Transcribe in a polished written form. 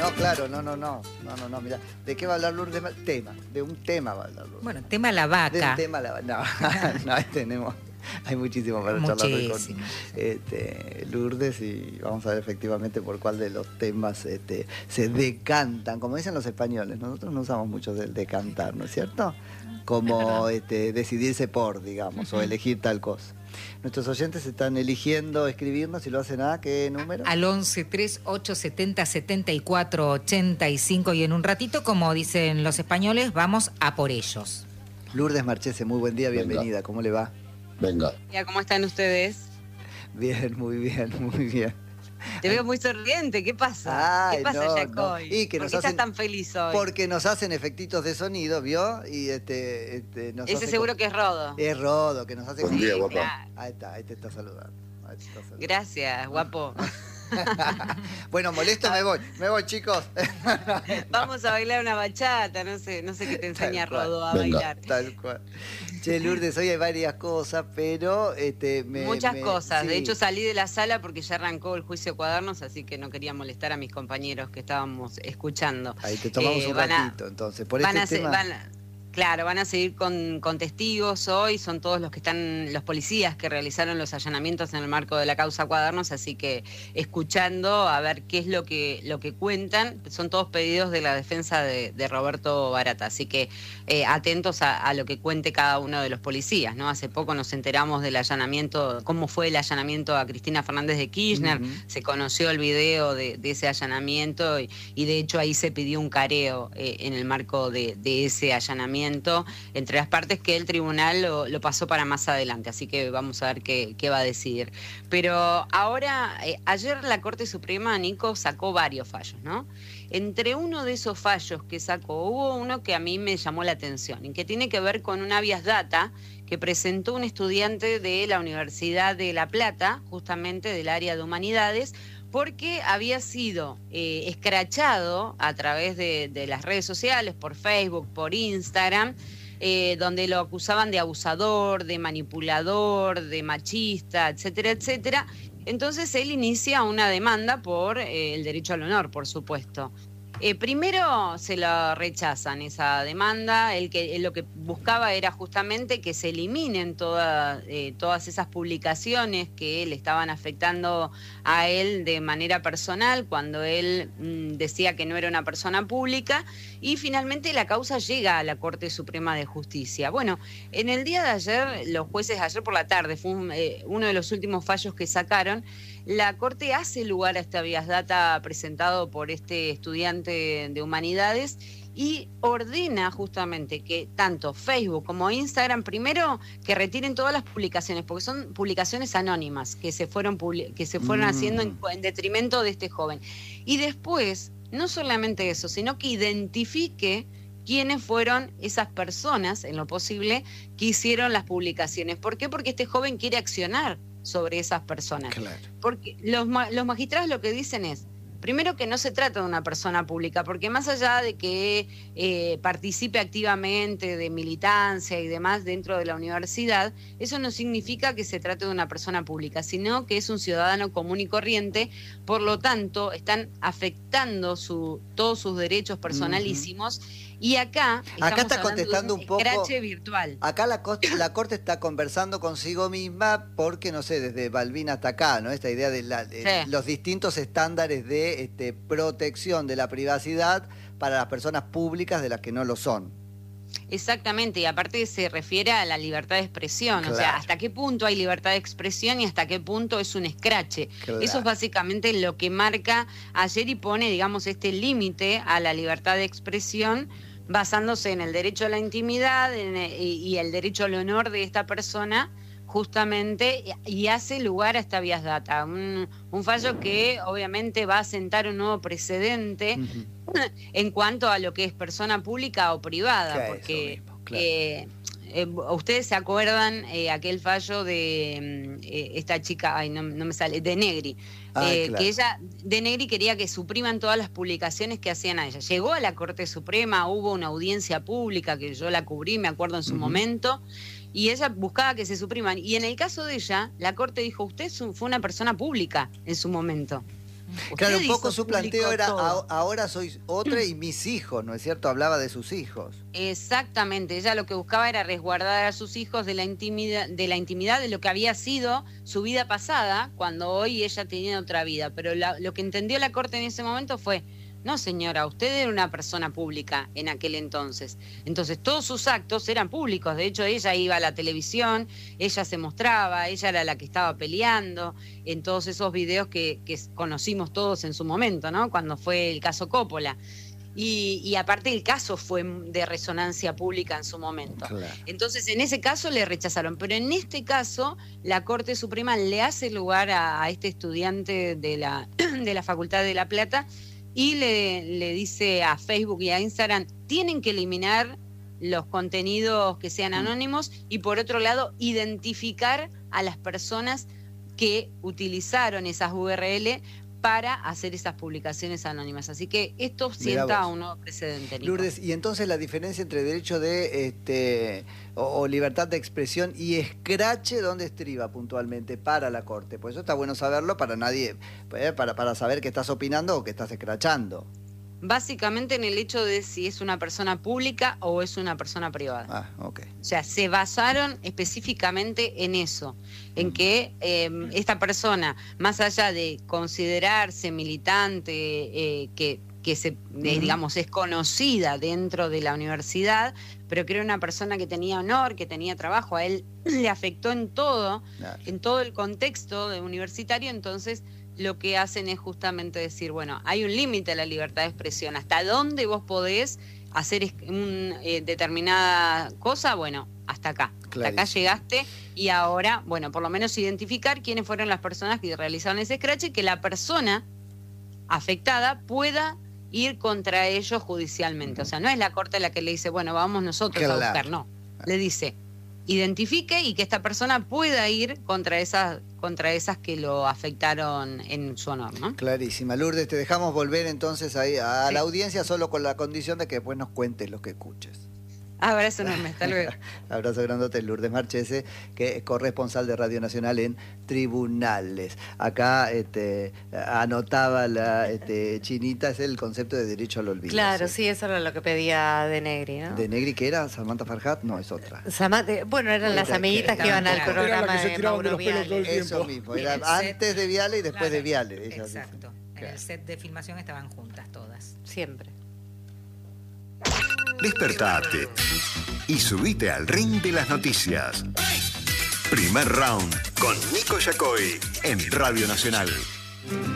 No, claro, no, mira, ¿de qué va a hablar Lourdes? De un tema va a hablar Lourdes. Bueno, tema la vaca. Del tema la vaca. No, hay muchísimo para charlar Muchísimo. con Lourdes, y vamos a ver efectivamente por cuál de los temas se decantan, como dicen los españoles. Nosotros no usamos mucho del decantar, ¿no es cierto? Como decidirse por, digamos, o elegir tal cosa. Nuestros oyentes están eligiendo escribirnos, y lo hacen ¿a qué número? Al 11 38 70 74 85, y en un ratito, como dicen los españoles, vamos a por ellos. Lourdes Marchese, muy buen día, bienvenida. ¿Cómo le va? Venga. ¿Cómo están ustedes? Bien, muy bien, muy bien. Te veo muy sonriente, ¿qué pasa? Ay, ¿Qué pasa, no, Yacoy? no. Y que ¿Por nos qué hacen, estás tan feliz hoy? Porque nos hacen efectitos de sonido, ¿vio? Y Ese seguro que es Rodo. Es Rodo, que nos hace... Buen día, guapa. Claro. Ahí te está saludando. Gracias, guapo. Bueno, molesto, me voy, chicos. Vamos a bailar una bachata, no sé qué te enseña Rodo a Venga. bailar. Tal cual. Che, Lourdes, hoy hay varias cosas, pero... Muchas cosas. sí. De hecho, salí de la sala porque ya arrancó el juicio Cuadernos, así que no quería molestar a mis compañeros que estábamos escuchando. Ahí te tomamos un ratito, entonces. Por este tema... Claro, van a seguir con testigos hoy, son todos los policías que realizaron los allanamientos en el marco de la causa Cuadernos, así que escuchando a ver qué es lo que cuentan. Son todos pedidos de la defensa de Roberto Barata, así que atentos a lo que cuente cada uno de los policías, ¿no? Hace poco nos enteramos del allanamiento, cómo fue el allanamiento a Cristina Fernández de Kirchner, se conoció el video de ese allanamiento y de hecho ahí se pidió un careo en el marco de ese allanamiento entre las partes, que el tribunal lo pasó para más adelante, así que vamos a ver qué va a decidir. Pero ahora, ayer la Corte Suprema, Nico, sacó varios fallos, ¿no? Entre uno de esos fallos que sacó, hubo uno que a mí me llamó la atención, y que tiene que ver con un habeas data que presentó un estudiante de la Universidad de La Plata, justamente del área de Humanidades, porque había sido escrachado a través de las redes sociales, por Facebook, por Instagram, donde lo acusaban de abusador, de manipulador, de machista, etcétera, etcétera. Entonces él inicia una demanda por el derecho al honor, por supuesto. Primero se lo rechazan esa demanda. Él lo que buscaba era justamente que se eliminen todas esas publicaciones que le estaban afectando a él de manera personal, cuando él decía que no era una persona pública, y finalmente la causa llega a la Corte Suprema de Justicia. Bueno, en el día de ayer, los jueces, ayer por la tarde, fue uno de los últimos fallos que sacaron. La Corte hace lugar a este habeas data presentado por este estudiante de Humanidades y ordena justamente que tanto Facebook como Instagram, primero, que retiren todas las publicaciones, porque son publicaciones anónimas que se fueron haciendo en detrimento de este joven. Y después, no solamente eso, sino que identifique quiénes fueron esas personas, en lo posible, que hicieron las publicaciones. ¿Por qué? Porque este joven quiere accionar sobre esas personas. Claro. Porque los magistrados lo que dicen es, primero, que no se trata de una persona pública, porque más allá de que participe activamente de militancia y demás dentro de la universidad, eso no significa que se trate de una persona pública, sino que es un ciudadano común y corriente. Por lo tanto, están afectando todos sus derechos personalísimos. Y acá está contestando un poco. Escrache virtual. Acá la Corte está conversando consigo misma, porque, no sé, desde Balbín hasta acá, ¿no? Esta idea de los distintos estándares de protección de la privacidad para las personas públicas de las que no lo son. Exactamente, y aparte se refiere a la libertad de expresión, Claro. O sea, hasta qué punto hay libertad de expresión y hasta qué punto es un escrache. Claro. Eso es básicamente lo que marca ayer y pone, digamos, este límite a la libertad de expresión, basándose en el derecho a la intimidad y el derecho al honor de esta persona, justamente, y hace lugar a esta habeas data, un fallo que obviamente va a sentar un nuevo precedente en cuanto a lo que es persona pública o privada, Claro, porque eso mismo, claro. ustedes se acuerdan aquel fallo de esta chica, no me sale, de Negri, Claro. que ella, de Negri, quería que supriman todas las publicaciones que hacían a ella. Llegó a la Corte Suprema, hubo una audiencia pública que yo la cubrí, me acuerdo en su momento, y ella buscaba que se supriman. Y en el caso de ella, la Corte dijo, usted fue una persona pública en su momento. Claro, Usted un poco hizo su planteo público era, todo. ahora soy otra y mis hijos, ¿no es cierto? Hablaba de sus hijos. Exactamente, ella lo que buscaba era resguardar a sus hijos de la intimidad de lo que había sido su vida pasada, cuando hoy ella tenía otra vida. Pero lo que entendió la Corte en ese momento fue: no, señora, usted era una persona pública en aquel entonces. Entonces todos sus actos eran públicos. De hecho, ella iba a la televisión, ella se mostraba, ella era la que estaba peleando en todos esos videos que conocimos todos en su momento, ¿no? Cuando fue el caso Coppola. Y aparte el caso fue de resonancia pública en su momento. Claro. Entonces en ese caso le rechazaron, pero en este caso la Corte Suprema le hace lugar a este estudiante de la Facultad de La Plata y le dice a Facebook y a Instagram: tienen que eliminar los contenidos que sean anónimos y, por otro lado, identificar a las personas que utilizaron esas URL para hacer esas publicaciones anónimas. Así que esto sienta un nuevo precedente, Nico. Lourdes, y entonces la diferencia entre derecho de o libertad de expresión y escrache, ¿dónde estriba puntualmente para la Corte? Pues eso está bueno saberlo para nadie, para saber que estás opinando o que estás escrachando. Básicamente en el hecho de si es una persona pública o es una persona privada. Ah, ok. O sea, se basaron específicamente en eso, en que esta persona, más allá de considerarse militante, digamos, es conocida dentro de la universidad, pero que era una persona que tenía honor, que tenía trabajo, a él le afectó en todo, Claro. en todo el contexto universitario. Entonces lo que hacen es justamente decir, bueno, hay un límite a la libertad de expresión, hasta dónde vos podés hacer determinada cosa, bueno, hasta acá. Hasta acá llegaste, y ahora, bueno, por lo menos identificar quiénes fueron las personas que realizaron ese scratch y que la persona afectada pueda ir contra ellos judicialmente. O sea, no es la Corte la que le dice, bueno, vamos nosotros a buscar, no. Le dice: identifique y que esta persona pueda ir contra esas que lo afectaron en su honor, ¿no? Clarísima. Lourdes, te dejamos volver entonces ahí a la audiencia, solo con la condición de que después nos cuentes lo que escuches. Abrazo enorme, hasta luego. Abrazo grandote, Lourdes Marchese, que es corresponsal de Radio Nacional en Tribunales. Acá anotaba la Chinita, es el concepto de derecho al olvido. Claro, sí, eso era lo que pedía De Negri, ¿no? ¿De Negri qué era? ¿Samantha Farhat? No, es otra. Bueno, eran las amiguitas que iban al Claro. programa Era la que se de tiraban de Mauro los pelos todo el Viale. Eso tiempo. mismo, era En el set, antes de Viale y después de claro, Viale. ellas dicen. Exacto. En Claro. el set de filmación estaban juntas todas. Siempre. Despertate y subite al ring de las noticias. Primer round con Nico Yacoy en Radio Nacional.